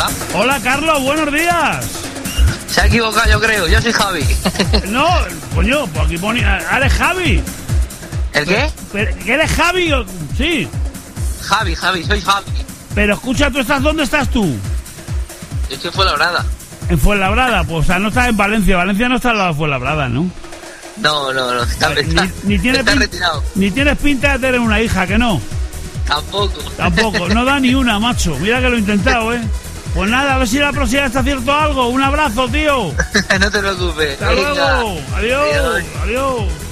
Hola. Hola, Carlos, buenos días. Se ha equivocado, yo creo. Yo soy Javi. No, coño, pues aquí ponía... ¿Eres Javi? ¿El qué? ¿Que eres Javi? Sí. Javi, soy Javi. Pero escucha, ¿dónde estás tú? Yo estoy en Fuenlabrada. En Fuenlabrada, pues, o sea, no estás en Valencia. Valencia no está al lado de Fuenlabrada, ¿no? No, está retirado. Ni tienes pinta de tener una hija, ¿que no? Tampoco, no da ni una, macho. Mira que lo he intentado, ¿eh? Pues nada, a ver si la próxima vez te acierto algo. Un abrazo, tío. No te preocupes. Hasta luego. Adiós.